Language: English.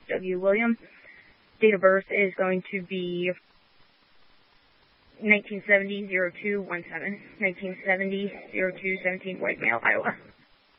W. Williams. Date of birth is going to be 1970-02-17, 1970-02-17, white male, Iowa.